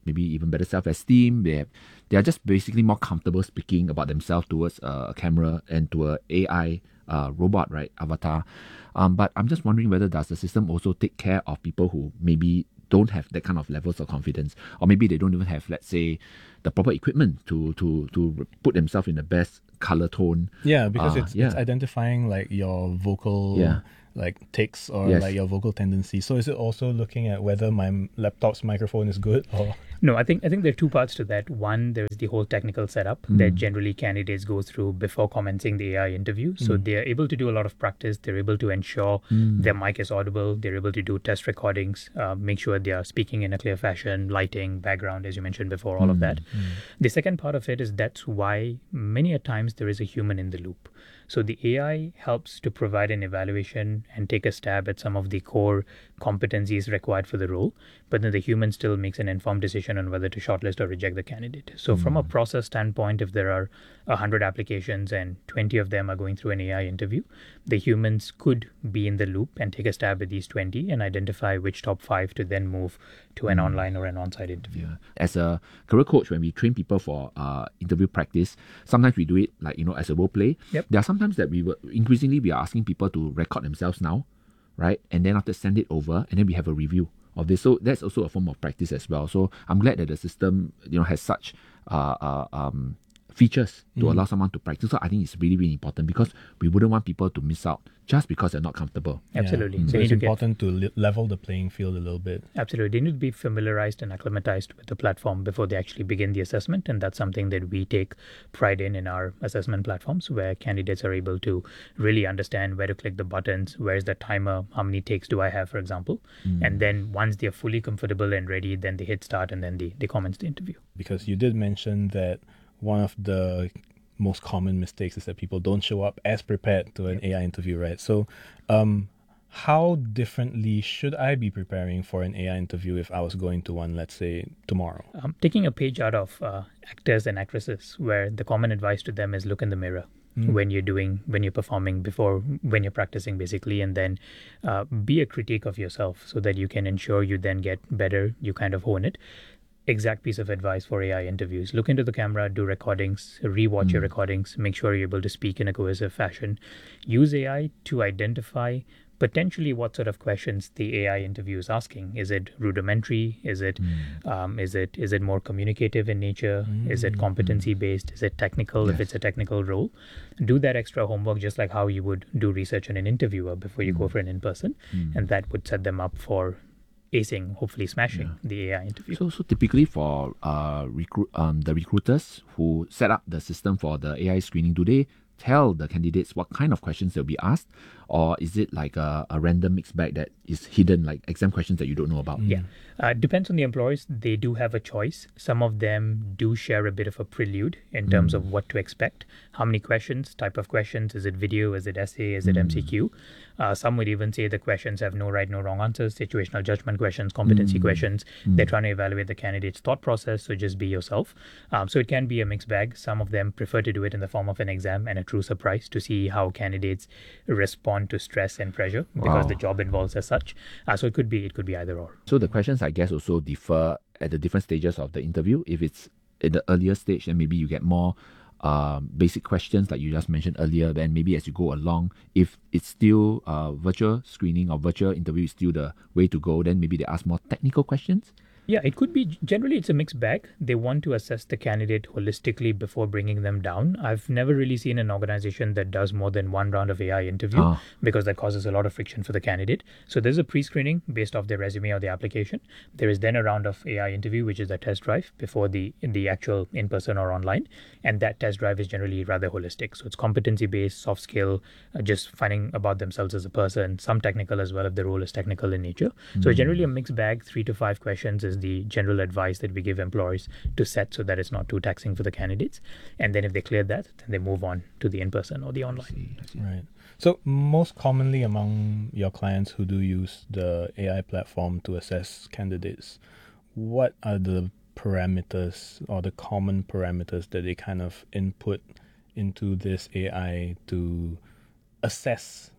maybe even better self-esteem. They have, they are just basically more comfortable speaking about themselves towards a camera and to a AI uh, robot, right, avatar. Um, but I'm just wondering whether does the system also take care of people who maybe don't have that kind of levels of confidence, or maybe they don't even have, let's say, the proper equipment to to to put themselves in the best color tone. Yeah, because uh, it's yeah. it's identifying like your vocal Yeah. like tics or Yes. like your vocal tendencies. So is it also looking at whether my m- laptop's microphone is good or? No, I think I think there are two parts to that. One, there's the whole technical setup Mm. that generally candidates go through before commencing the A I interview. So Mm. they're able to do a lot of practice. They're able to ensure Mm. their mic is audible. They're able to do test recordings, uh, make sure they are speaking in a clear fashion, lighting, background, as you mentioned before, all of Mm. that. The second part of it is that's why many a times there is a human in the loop. So the A I helps to provide an evaluation and take a stab at some of the core competencies required for the role, but then the human still makes an informed decision on whether to shortlist or reject the candidate. So from a process standpoint, if there are one hundred applications and twenty of them are going through an A I interview, the humans could be in the loop and take a stab at these twenty and identify which top five to then move to an Mm. online or an on-site interview. As a career coach, when we train people for uh, interview practice, sometimes we do it like, you know, as a role play. Yep. There are sometimes that we will, increasingly we are asking people to record themselves now, right? And then after send it over, and then we have a review of this. So that's also a form of practice as well. So I'm glad that the system, you know, has such uh, uh, um, features to Mm. allow someone to practice. So I think it's really, really important because we wouldn't want people to miss out just because they're not comfortable. Absolutely. Yeah. So So you it's need to get- important to le- level the playing field a little bit. Absolutely. They need to be familiarized and acclimatized with the platform before they actually begin the assessment. And that's something that we take pride in in our assessment platforms, where candidates are able to really understand where to click the buttons, where's the timer, how many takes do I have, for example. Mm. And then once they're fully comfortable and ready, then they hit start and then they, they commence the interview. Because you did mention that one of the most common mistakes is that people don't show up as prepared to an A I interview, right? So, um, how differently should I be preparing for an A I interview if I was going to one, let's say, tomorrow? Um, taking a page out of uh, actors and actresses, where the common advice to them is look in the mirror Mm. when you're doing, when you're performing, before, when you're practicing, basically, and then uh, be a critique of yourself so that you can ensure you then get better, you kind of hone it. Exact piece of advice for A I interviews. Look into the camera, do recordings, rewatch your recordings, make sure you're able to speak in a cohesive fashion. Use A I to identify potentially what sort of questions the A I interview is asking. Is it rudimentary? Is it um, is it is it more communicative in nature? Is it competency based? Is it technical? If it's a technical role, do that extra homework just like how you would do research on an interviewer before you go for an in-person, and that would set them up for acing, hopefully smashing the A I interview. So, so typically for uh, recruit um, the recruiters who set up the system for the A I screening, do they tell the candidates what kind of questions they'll be asked, or is it like a, a random mixed bag that is hidden, like exam questions that you don't know about? Yeah, uh, depends on the employers. They do have a choice. Some of them do share a bit of a prelude in terms Mm. of what to expect. How many questions, type of questions, is it video, is it essay, is it M C Q? Uh, some would even say the questions have no right, no wrong answers, situational judgment questions, competency Mm. questions. Mm. They're trying to evaluate the candidate's thought process, so just be yourself. Um, so it can be a mixed bag. Some of them prefer to do it in the form of an exam and a true surprise to see how candidates respond to stress and pressure, because Wow. the job involves as such. Uh, so it could be it could be either or. So the questions, I guess, also differ at the different stages of the interview. If it's at the earlier stage, then maybe you get more um, basic questions like you just mentioned earlier. Then maybe as you go along, if it's still uh, virtual screening or virtual interview is still the way to go, then maybe they ask more technical questions. Yeah, it could be. Generally, it's a mixed bag. They want to assess the candidate holistically before bringing them down. I've never really seen an organization that does more than one round of A I interview Ah. because that causes a lot of friction for the candidate. So there's a pre-screening based off their resume or the application. There is then a round of A I interview, which is a test drive before the the actual in-person or online. And that test drive is generally rather holistic. So it's competency-based, soft skill, uh, just finding about themselves as a person, some technical as well if the role is technical in nature. So Mm. generally a mixed bag, three to five questions is the general advice that we give employers to set so that it's not too taxing for the candidates. And then if they clear that, then they move on to the in-person or the online. Right. So most commonly among your clients who do use the A I platform to assess candidates, what are the parameters or the common parameters that they kind of input into this A I to assess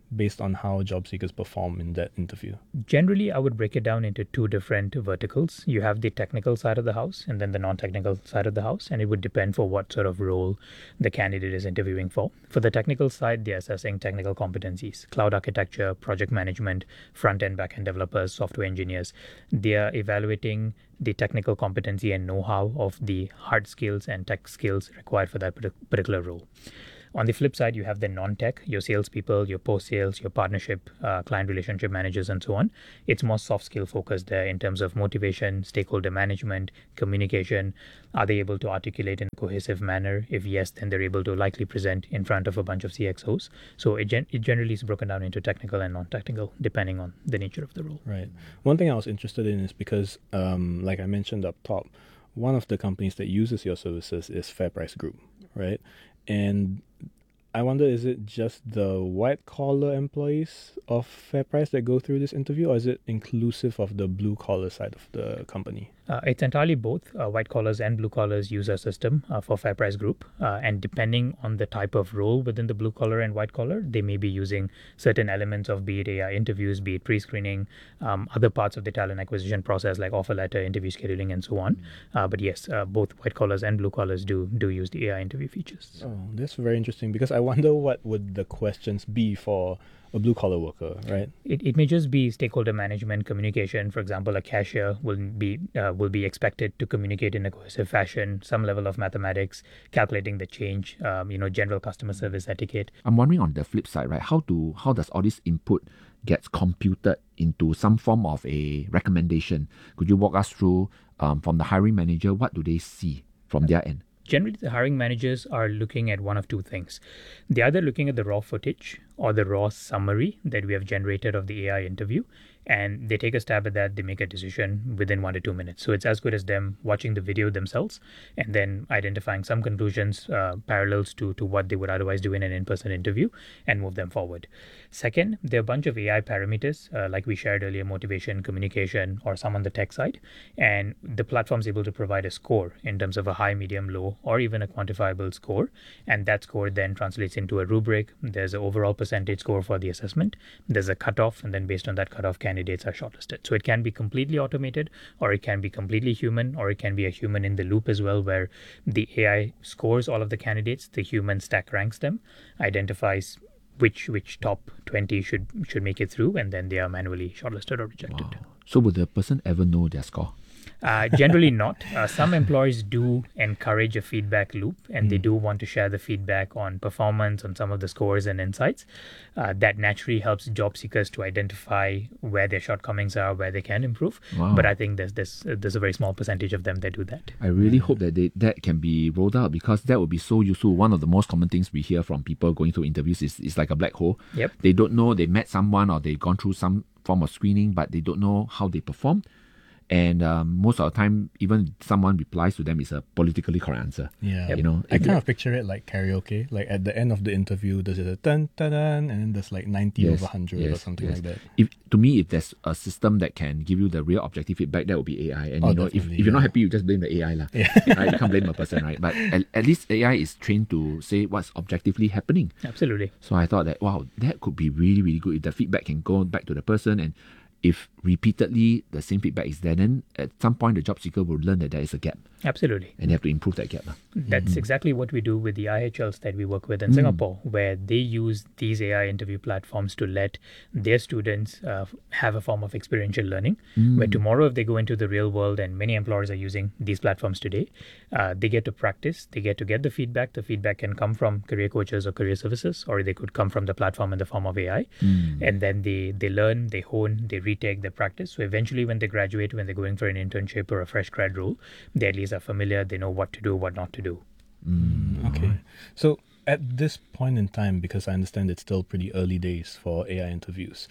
based on how job seekers perform in that interview? Generally, I would break it down into two different verticals. You have the technical side of the house and then the non-technical side of the house, and it would depend for what sort of role the candidate is interviewing for. For the technical side, they're assessing technical competencies, cloud architecture, project management, front-end, back-end developers, software engineers. They are evaluating the technical competency and know-how of the hard skills and tech skills required for that particular role. On the flip side, you have the non-tech, your salespeople, your post-sales, your partnership, uh, client relationship managers, and so on. It's more soft skill focused there in terms of motivation, stakeholder management, communication. Are they able to articulate in a cohesive manner? If yes, then they're able to likely present in front of a bunch of C X Os. So it, gen- it generally is broken down into technical and non-technical, depending on the nature of the role. Right. One thing I was interested in is because, um, like I mentioned up top, one of the companies that uses your services is FairPrice Group, right? And I wonder, is it just the white-collar employees of FairPrice that go through this interview, or is it inclusive of the blue-collar side of the company? Uh, it's entirely both. Uh, white collars and blue collars use our system uh, for FairPrice Group. Uh, and depending on the type of role within the blue collar and white collar, they may be using certain elements of, be it A I interviews, be it pre-screening, um, other parts of the talent acquisition process like offer letter, interview scheduling, and so on. Uh, but yes, uh, both white collars and blue collars do do use the A I interview features. Oh, that's very interesting, because I wonder what would the questions be for a blue-collar worker, right? It it may just be stakeholder management, communication. For example, a cashier will be uh, will be expected to communicate in a cohesive fashion, some level of mathematics, calculating the change, um, you know, general customer service etiquette. I'm wondering on the flip side, right? How do how does all this input gets computed into some form of a recommendation? Could you walk us through um, from the hiring manager, what do they see from their end? Generally, the hiring managers are looking at one of two things. They're either looking at the raw footage or the raw summary that we have generated of the A I interview, and they take a stab at that. They make a decision within one to two minutes. So it's as good as them watching the video themselves and then identifying some conclusions, uh, parallels to, to what they would otherwise do in an in-person interview, and move them forward. Second, there are a bunch of A I parameters, uh, like we shared earlier, motivation, communication, or some on the tech side. And the platform is able to provide a score in terms of a high, medium, low, or even a quantifiable score. And that score then translates into a rubric. There's an overall percentage score for the assessment. There's a cutoff, and then based on that cutoff, candidates are shortlisted. So it can be completely automated, or it can be completely human, or it can be a human in the loop as well, where the A I scores all of the candidates, the human stack ranks them, identifies which which top twenty should should make it through, and then they are manually shortlisted or rejected. Wow. So would the person ever know their score? Uh, generally not. Uh, some employers do encourage a feedback loop, and mm. they do want to share the feedback on performance, on some of the scores and insights. Uh, that naturally helps job seekers to identify where their shortcomings are, where they can improve. Wow. But I think there's this uh, there's a very small percentage of them that do that. I really hope that they, that can be rolled out, because that would be so useful. One of the most common things we hear from people going through interviews is it's like a black hole. Yep. They don't know, they met someone or they've gone through some form of screening, but they don't know how they perform. And um, most of the time, even someone replies to them is a politically correct answer. Yeah, you know, I kind of picture it like karaoke. Like at the end of the interview, there's a dun dun dun, and then there's like ninety yes, over one hundred yes, or something yes. like that. If to me, if there's a system that can give you the real objective feedback, that would be A I. And oh, you know, if, if you're yeah. not happy, you just blame the A I lah. Yeah. Right? You can't blame a person, right? But at, at least A I is trained to say what's objectively happening. Absolutely. So I thought that wow, that could be really really good if the feedback can go back to the person, and if repeatedly the same feedback is there, then at some point the job seeker will learn that there is a gap. Absolutely. And they have to improve that gap. That's mm-hmm. exactly what we do with the I H Ls that we work with in mm. Singapore, where they use these A I interview platforms to let their students uh, have a form of experiential learning, mm. where tomorrow if they go into the real world, and many employers are using these platforms today, uh, they get to practice, they get to get the feedback. The feedback can come from career coaches or career services, or they could come from the platform in the form of A I. Mm. And then they, they learn, they hone, they retake, they practice. So eventually when they graduate, when they're going for an internship or a fresh grad role, they at least are familiar, they know what to do, what not to do. Mm, okay. So at this point in time, because I understand it's still pretty early days for A I interviews,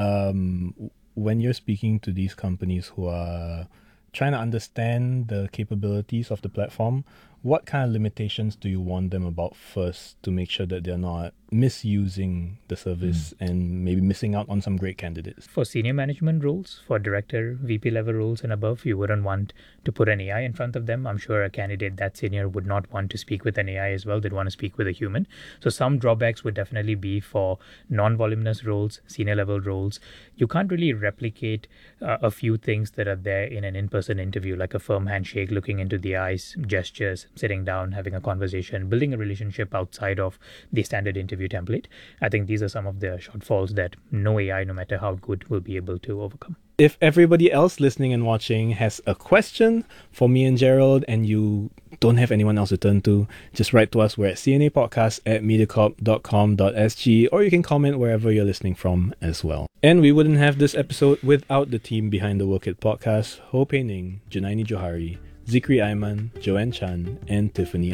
um, when you're speaking to these companies who are trying to understand the capabilities of the platform, what kind of limitations do you warn them about first to make sure that they're not misusing the service mm. and maybe missing out on some great candidates? For senior management roles, for director, V P level roles and above, you wouldn't want to put an A I in front of them. I'm sure a candidate that senior would not want to speak with an A I as well. They'd want to speak with a human. So some drawbacks would definitely be for non-voluminous roles, senior level roles. You can't really replicate uh, a few things that are there in an in-person interview, like a firm handshake, looking into the eyes, gestures, sitting down, having a conversation, building a relationship outside of the standard interview template. I think these are some of the shortfalls that no A I, no matter how good, will be able to overcome. If everybody else listening and watching has a question for me and Gerald and you don't have anyone else to turn to, just write to us. We're at C N A podcast at mediacorp dot com dot s g, or you can comment wherever you're listening from as well. And we wouldn't have this episode without the team behind the Work It podcast: Ho Pei Ning, Junaini Johari, Zikri Aiman, Joanne Chan, and Tiffany